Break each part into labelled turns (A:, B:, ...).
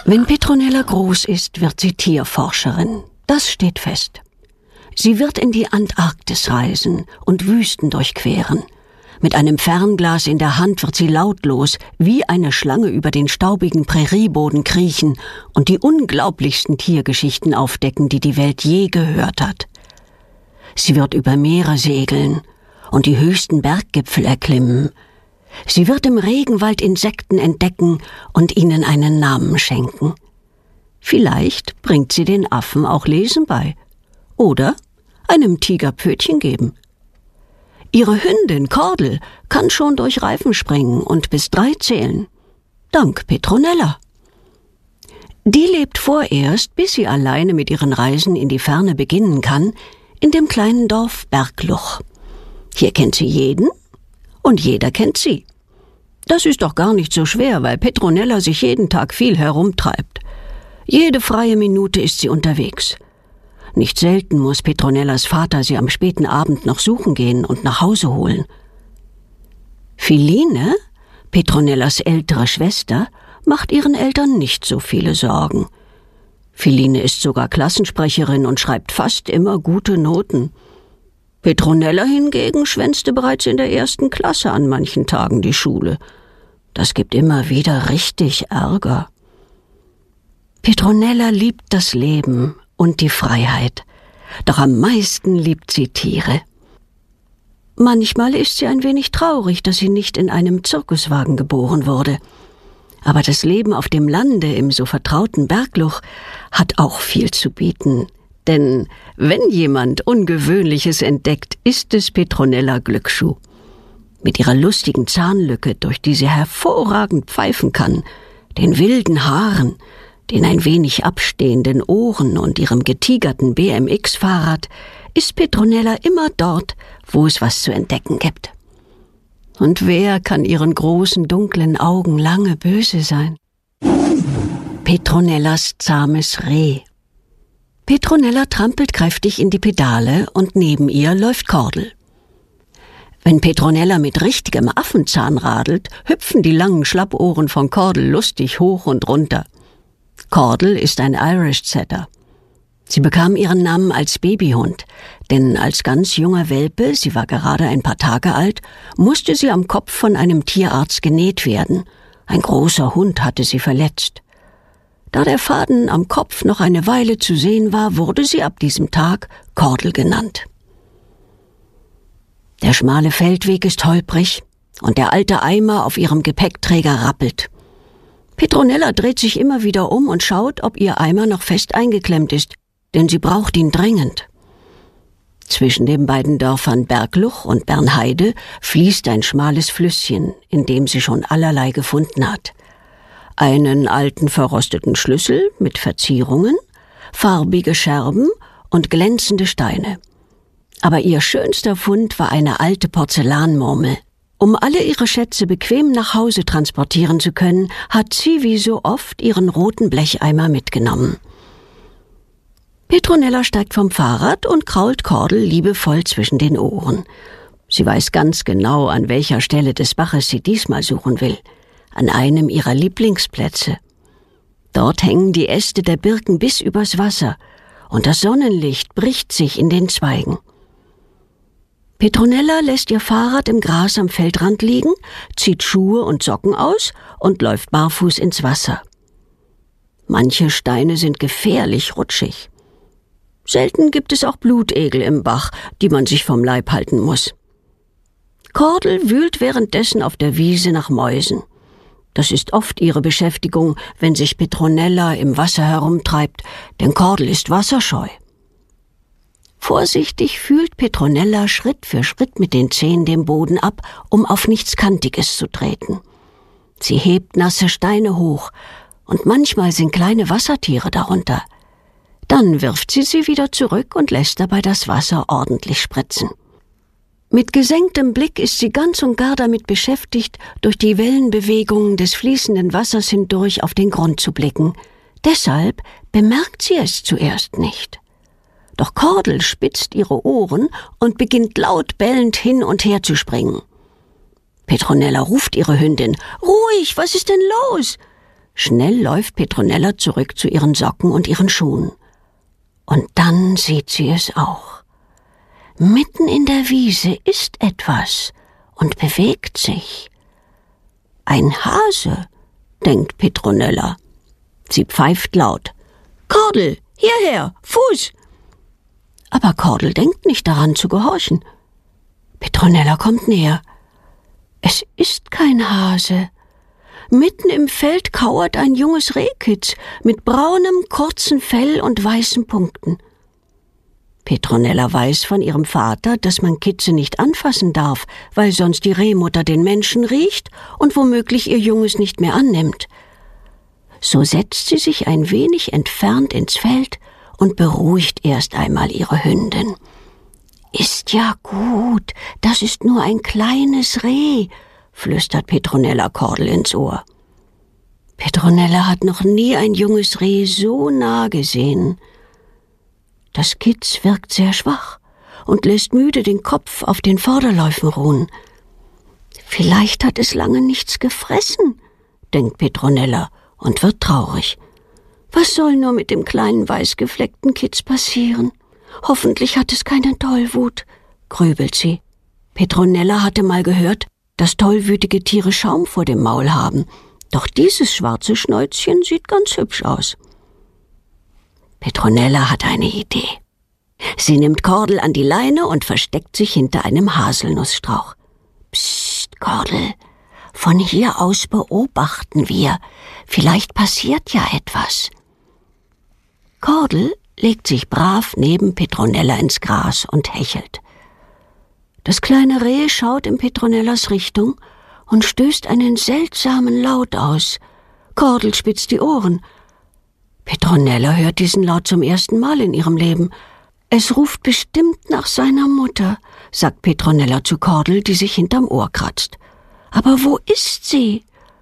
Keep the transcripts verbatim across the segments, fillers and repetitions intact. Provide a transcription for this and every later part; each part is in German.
A: Wenn Petronella groß ist, wird sie Tierforscherin. Das steht fest. Sie wird in die Antarktis reisen und Wüsten durchqueren. Mit einem Fernglas in der Hand wird sie lautlos wie eine Schlange über den staubigen Prärieboden kriechen und die unglaublichsten Tiergeschichten aufdecken, die die Welt je gehört hat. Sie wird über Meere segeln und die höchsten Berggipfel erklimmen. Sie wird im Regenwald Insekten entdecken und ihnen einen Namen schenken. Vielleicht bringt sie den Affen auch Lesen bei. Oder einem Tiger Pfötchen geben. Ihre Hündin Kordel kann schon durch Reifen springen und bis drei zählen. Dank Petronella. Die lebt vorerst, bis sie alleine mit ihren Reisen in die Ferne beginnen kann, in dem kleinen Dorf Bergluch. Hier kennt sie jeden und jeder kennt sie. Das ist doch gar nicht so schwer, weil Petronella sich jeden Tag viel herumtreibt. Jede freie Minute ist sie unterwegs. Nicht selten muss Petronellas Vater sie am späten Abend noch suchen gehen und nach Hause holen. Philine, Petronellas ältere Schwester, macht ihren Eltern nicht so viele Sorgen. Philine ist sogar Klassensprecherin und schreibt fast immer gute Noten. Petronella hingegen schwänzte bereits in der ersten Klasse an manchen Tagen die Schule. Das gibt immer wieder richtig Ärger. Petronella liebt das Leben und die Freiheit. Doch am meisten liebt sie Tiere. Manchmal ist sie ein wenig traurig, dass sie nicht in einem Zirkuswagen geboren wurde. Aber das Leben auf dem Lande im so vertrauten Bergluch hat auch viel zu bieten. Denn wenn jemand Ungewöhnliches entdeckt, ist es Petronella Glücksschuh. Mit ihrer lustigen Zahnlücke, durch die sie hervorragend pfeifen kann, den wilden Haaren, den ein wenig abstehenden Ohren und ihrem getigerten B M X-Fahrrad, ist Petronella immer dort, wo es was zu entdecken gibt. Und wer kann ihren großen, dunklen Augen lange böse sein? Petronellas zahmes Reh. Petronella trampelt kräftig in die Pedale und neben ihr läuft Kordel. Wenn Petronella mit richtigem Affenzahn radelt, hüpfen die langen Schlappohren von Kordel lustig hoch und runter. Kordel ist ein Irish Setter. Sie bekam ihren Namen als Babyhund, denn als ganz junger Welpe, sie war gerade ein paar Tage alt, musste sie am Kopf von einem Tierarzt genäht werden. Ein großer Hund hatte sie verletzt. Da der Faden am Kopf noch eine Weile zu sehen war, wurde sie ab diesem Tag Kordel genannt. Der schmale Feldweg ist holprig und der alte Eimer auf ihrem Gepäckträger rappelt. Petronella dreht sich immer wieder um und schaut, ob ihr Eimer noch fest eingeklemmt ist, denn sie braucht ihn dringend. Zwischen den beiden Dörfern Bergluch und Bernheide fließt ein schmales Flüsschen, in dem sie schon allerlei gefunden hat. Einen alten verrosteten Schlüssel mit Verzierungen, farbige Scherben und glänzende Steine. Aber ihr schönster Fund war eine alte Porzellanmurmel. Um alle ihre Schätze bequem nach Hause transportieren zu können, hat sie wie so oft ihren roten Blecheimer mitgenommen. Petronella steigt vom Fahrrad und krault Kordel liebevoll zwischen den Ohren. Sie weiß ganz genau, an welcher Stelle des Baches sie diesmal suchen will. An einem ihrer Lieblingsplätze. Dort hängen die Äste der Birken bis übers Wasser und das Sonnenlicht bricht sich in den Zweigen. Petronella lässt ihr Fahrrad im Gras am Feldrand liegen, zieht Schuhe und Socken aus und läuft barfuß ins Wasser. Manche Steine sind gefährlich rutschig. Selten gibt es auch Blutegel im Bach, die man sich vom Leib halten muss. Kordel wühlt währenddessen auf der Wiese nach Mäusen. Das ist oft ihre Beschäftigung, wenn sich Petronella im Wasser herumtreibt, denn Kordel ist wasserscheu. Vorsichtig fühlt Petronella Schritt für Schritt mit den Zehen den Boden ab, um auf nichts Kantiges zu treten. Sie hebt nasse Steine hoch, und manchmal sind kleine Wassertiere darunter. Dann wirft sie sie wieder zurück und lässt dabei das Wasser ordentlich spritzen. Mit gesenktem Blick ist sie ganz und gar damit beschäftigt, durch die Wellenbewegungen des fließenden Wassers hindurch auf den Grund zu blicken. Deshalb bemerkt sie es zuerst nicht. Doch Kordel spitzt ihre Ohren und beginnt laut bellend hin und her zu springen. Petronella ruft ihre Hündin. »Ruhig, was ist denn los?« Schnell läuft Petronella zurück zu ihren Socken und ihren Schuhen. Und dann sieht sie es auch. Mitten in der Wiese ist etwas und bewegt sich. Ein Hase, denkt Petronella. Sie pfeift laut. »Kordel, hierher, Fuß!« Aber Kordel denkt nicht daran zu gehorchen. Petronella kommt näher. Es ist kein Hase. Mitten im Feld kauert ein junges Rehkitz mit braunem, kurzen Fell und weißen Punkten. Petronella weiß von ihrem Vater, dass man Kitze nicht anfassen darf, weil sonst die Rehmutter den Menschen riecht und womöglich ihr Junges nicht mehr annimmt. So setzt sie sich ein wenig entfernt ins Feld und beruhigt erst einmal ihre Hündin. »Ist ja gut, das ist nur ein kleines Reh«, flüstert Petronella Kordel ins Ohr. Petronella hat noch nie ein junges Reh so nah gesehen. Das Kitz wirkt sehr schwach und lässt müde den Kopf auf den Vorderläufen ruhen. Vielleicht hat es lange nichts gefressen, denkt Petronella und wird traurig. Was soll nur mit dem kleinen weißgefleckten Kitz passieren? Hoffentlich hat es keine Tollwut, grübelt sie. Petronella hatte mal gehört, dass tollwütige Tiere Schaum vor dem Maul haben. Doch dieses schwarze Schnäuzchen sieht ganz hübsch aus. Petronella hat eine Idee. Sie nimmt Kordel an die Leine und versteckt sich hinter einem Haselnussstrauch. Psst, Kordel, von hier aus beobachten wir. Vielleicht passiert ja etwas. Kordel legt sich brav neben Petronella ins Gras und hechelt. Das kleine Reh schaut in Petronellas Richtung und stößt einen seltsamen Laut aus. Kordel spitzt die Ohren. Petronella hört diesen Laut zum ersten Mal in ihrem Leben. Es ruft bestimmt nach seiner Mutter, sagt Petronella zu Kordel, die sich hinterm Ohr kratzt. Aber wo ist sie?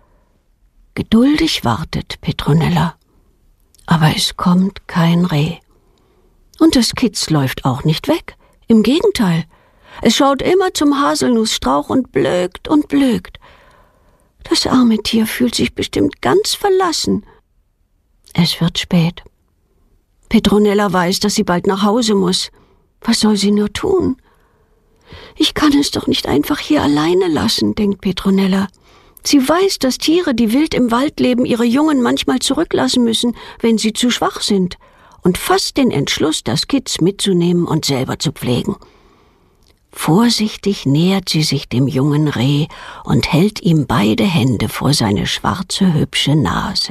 A: Geduldig wartet Petronella. Aber es kommt kein Reh. Und das Kitz läuft auch nicht weg. Im Gegenteil. Es schaut immer zum Haselnussstrauch und blökt und blökt. Das arme Tier fühlt sich bestimmt ganz verlassen. Es wird spät. Petronella weiß, dass sie bald nach Hause muss. Was soll sie nur tun? Ich kann es doch nicht einfach hier alleine lassen, denkt Petronella. Sie weiß, dass Tiere, die wild im Wald leben, ihre Jungen manchmal zurücklassen müssen, wenn sie zu schwach sind, und fasst den Entschluss, das Kitz mitzunehmen und selber zu pflegen. Vorsichtig nähert sie sich dem jungen Reh und hält ihm beide Hände vor seine schwarze, hübsche Nase.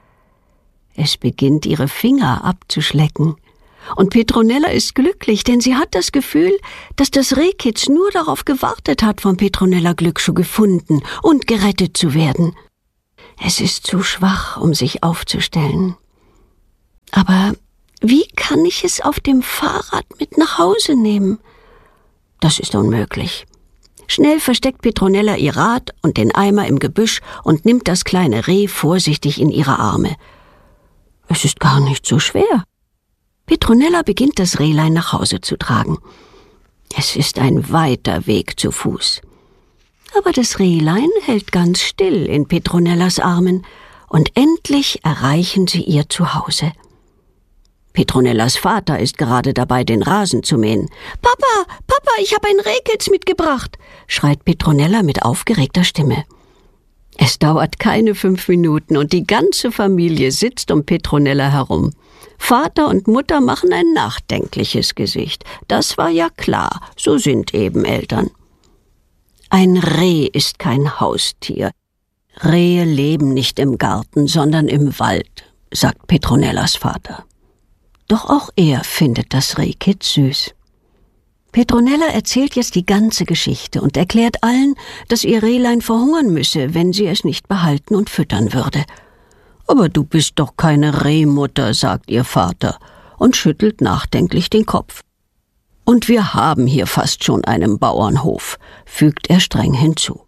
A: Es beginnt, ihre Finger abzuschlecken. Und Petronella ist glücklich, denn sie hat das Gefühl, dass das Rehkitz nur darauf gewartet hat, von Petronella Glücksschuh gefunden und gerettet zu werden. Es ist zu schwach, um sich aufzustellen. Aber wie kann ich es auf dem Fahrrad mit nach Hause nehmen? Das ist unmöglich. Schnell versteckt Petronella ihr Rad und den Eimer im Gebüsch und nimmt das kleine Reh vorsichtig in ihre Arme. Es ist gar nicht so schwer. Petronella beginnt, das Rehlein nach Hause zu tragen. Es ist ein weiter Weg zu Fuß. Aber das Rehlein hält ganz still in Petronellas Armen und endlich erreichen sie ihr Zuhause. Petronellas Vater ist gerade dabei, den Rasen zu mähen. »Papa, Papa, ich habe ein Rehkitz mitgebracht«, schreit Petronella mit aufgeregter Stimme. Es dauert keine fünf Minuten und die ganze Familie sitzt um Petronella herum. Vater und Mutter machen ein nachdenkliches Gesicht. Das war ja klar, so sind eben Eltern. Ein Reh ist kein Haustier. Rehe leben nicht im Garten, sondern im Wald, sagt Petronellas Vater. Doch auch er findet das Rehkitz süß. Petronella erzählt jetzt die ganze Geschichte und erklärt allen, dass ihr Rehlein verhungern müsse, wenn sie es nicht behalten und füttern würde. »Aber du bist doch keine Rehmutter«, sagt ihr Vater und schüttelt nachdenklich den Kopf. »Und wir haben hier fast schon einen Bauernhof«, fügt er streng hinzu.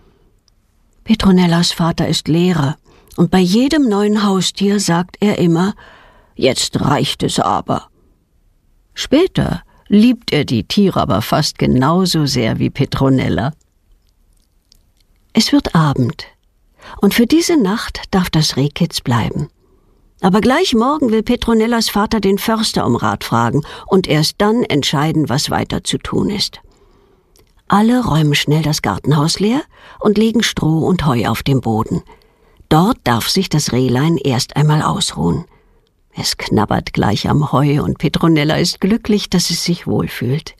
A: Petronellas Vater ist Lehrer und bei jedem neuen Haustier sagt er immer: »Jetzt reicht es aber.« Später liebt er die Tiere aber fast genauso sehr wie Petronella. Es wird Abend und für diese Nacht darf das Rehkitz bleiben. Aber gleich morgen will Petronellas Vater den Förster um Rat fragen und erst dann entscheiden, was weiter zu tun ist. Alle räumen schnell das Gartenhaus leer und legen Stroh und Heu auf den Boden. Dort darf sich das Rehlein erst einmal ausruhen. Es knabbert gleich am Heu und Petronella ist glücklich, dass es sich wohlfühlt.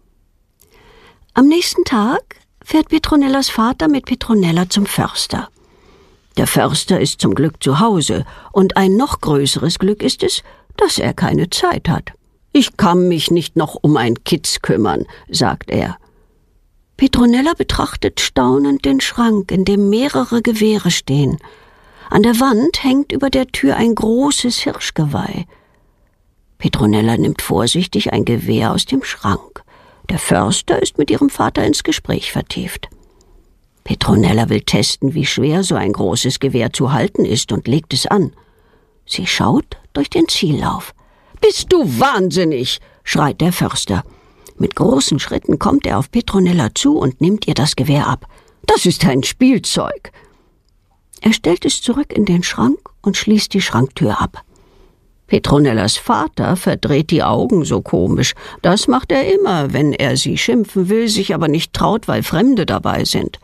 A: Am nächsten Tag fährt Petronellas Vater mit Petronella zum Förster. Der Förster ist zum Glück zu Hause, und ein noch größeres Glück ist es, dass er keine Zeit hat. »Ich kann mich nicht noch um ein Kitz kümmern«, sagt er. Petronella betrachtet staunend den Schrank, in dem mehrere Gewehre stehen. An der Wand hängt über der Tür ein großes Hirschgeweih. Petronella nimmt vorsichtig ein Gewehr aus dem Schrank. Der Förster ist mit ihrem Vater ins Gespräch vertieft. Petronella will testen, wie schwer so ein großes Gewehr zu halten ist, und legt es an. Sie schaut durch den Ziellauf. »Bist du wahnsinnig?«, schreit der Förster. Mit großen Schritten kommt er auf Petronella zu und nimmt ihr das Gewehr ab. »Das ist ein Spielzeug.« Er stellt es zurück in den Schrank und schließt die Schranktür ab. Petronellas Vater verdreht die Augen so komisch. Das macht er immer, wenn er sie schimpfen will, sich aber nicht traut, weil Fremde dabei sind.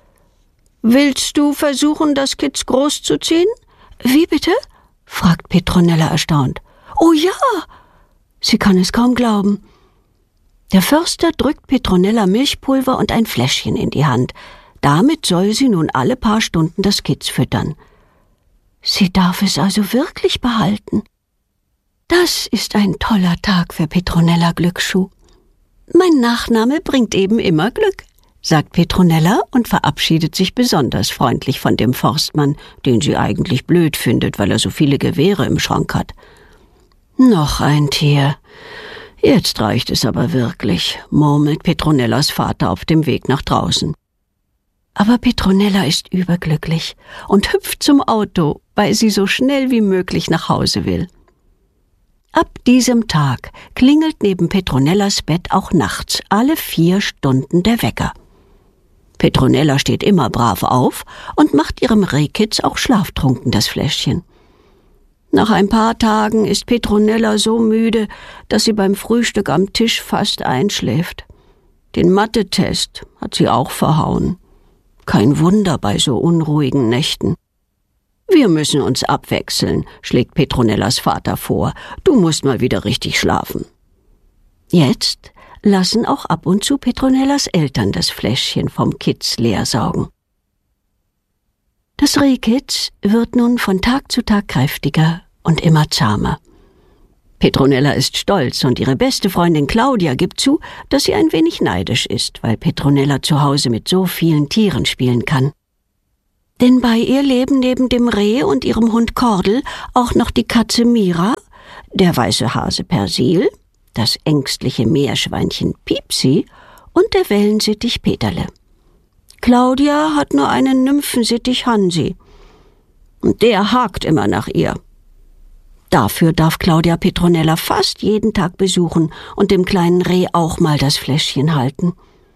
A: »Willst du versuchen, das Kitz großzuziehen?« »Wie bitte?« fragt Petronella erstaunt. »Oh ja!« Sie kann es kaum glauben. Der Förster drückt Petronella Milchpulver und ein Fläschchen in die Hand. Damit soll sie nun alle paar Stunden das Kitz füttern. Sie darf es also wirklich behalten. Das ist ein toller Tag für Petronella Glücksschuh. »Mein Nachname bringt eben immer Glück«, sagt Petronella und verabschiedet sich besonders freundlich von dem Forstmann, den sie eigentlich blöd findet, weil er so viele Gewehre im Schrank hat. »Noch ein Tier. Jetzt reicht es aber wirklich«, murmelt Petronellas Vater auf dem Weg nach draußen. Aber Petronella ist überglücklich und hüpft zum Auto, weil sie so schnell wie möglich nach Hause will. Ab diesem Tag klingelt neben Petronellas Bett auch nachts alle vier Stunden der Wecker. Petronella steht immer brav auf und macht ihrem Rehkitz auch schlaftrunken das Fläschchen. Nach ein paar Tagen ist Petronella so müde, dass sie beim Frühstück am Tisch fast einschläft. Den Mathe-Test hat sie auch verhauen. Kein Wunder bei so unruhigen Nächten. »Wir müssen uns abwechseln«, schlägt Petronellas Vater vor. »Du musst mal wieder richtig schlafen.« Jetzt lassen auch ab und zu Petronellas Eltern das Fläschchen vom Kitz leer saugen. Das Rehkitz wird nun von Tag zu Tag kräftiger und immer zahmer. Petronella ist stolz und ihre beste Freundin Claudia gibt zu, dass sie ein wenig neidisch ist, weil Petronella zu Hause mit so vielen Tieren spielen kann. Denn bei ihr leben neben dem Reh und ihrem Hund Kordel auch noch die Katze Mira, der weiße Hase Persil, das ängstliche Meerschweinchen Piepsi und der Wellensittich Peterle. Claudia hat nur einen Nymphensittich Hansi. Und der hakt immer nach ihr. Dafür darf Claudia Petronella fast jeden Tag besuchen und dem kleinen Reh auch mal das Fläschchen halten.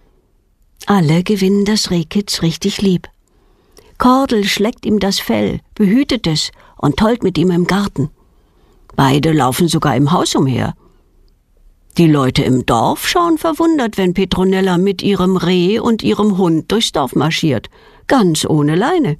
A: Alle gewinnen das Rehkitz richtig lieb. Kordel schleckt ihm das Fell, behütet es und tollt mit ihm im Garten. Beide laufen sogar im Haus umher. Die Leute im Dorf schauen verwundert, wenn Petronella mit ihrem Reh und ihrem Hund durchs Dorf marschiert, ganz ohne Leine.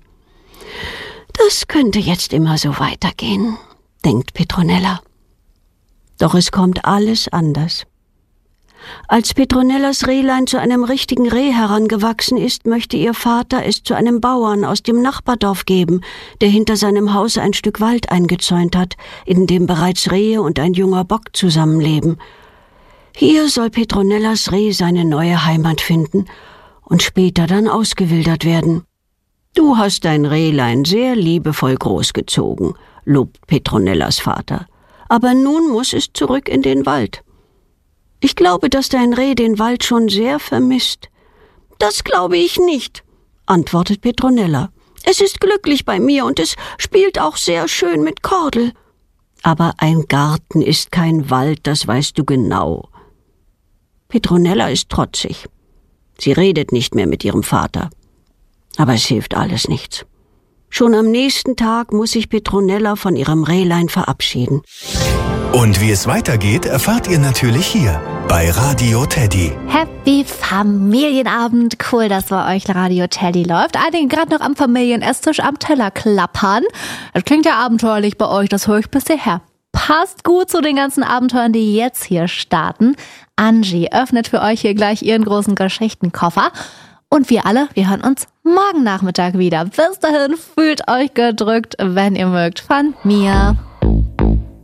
A: Das könnte jetzt immer so weitergehen, denkt Petronella. Doch es kommt alles anders. Als Petronellas Rehlein zu einem richtigen Reh herangewachsen ist, möchte ihr Vater es zu einem Bauern aus dem Nachbardorf geben, der hinter seinem Haus ein Stück Wald eingezäunt hat, in dem bereits Rehe und ein junger Bock zusammenleben. Hier soll Petronellas Reh seine neue Heimat finden und später dann ausgewildert werden. »Du hast dein Rehlein sehr liebevoll großgezogen«, lobt Petronellas Vater. »Aber nun muss es zurück in den Wald.« »Ich glaube, dass dein Reh den Wald schon sehr vermisst.« »Das glaube ich nicht«, antwortet Petronella. »Es ist glücklich bei mir und es spielt auch sehr schön mit Kordel.« »Aber ein Garten ist kein Wald, das weißt du genau.« Petronella ist trotzig. Sie redet nicht mehr mit ihrem Vater. Aber es hilft alles nichts. Schon am nächsten Tag muss sich Petronella von ihrem Rehlein verabschieden.
B: Und wie es weitergeht, erfahrt ihr natürlich hier bei Radio Teddy.
C: Happy Familienabend. Cool, dass bei euch Radio Teddy läuft. Einige gerade noch am Familienesstisch am Teller klappern. Das klingt ja abenteuerlich bei euch, das höre ich bis hierher. Passt gut zu den ganzen Abenteuern, die jetzt hier starten. Angie öffnet für euch hier gleich ihren großen Geschichtenkoffer. Und wir alle, wir hören uns morgen Nachmittag wieder. Bis dahin, fühlt euch gedrückt, wenn ihr mögt, von mir.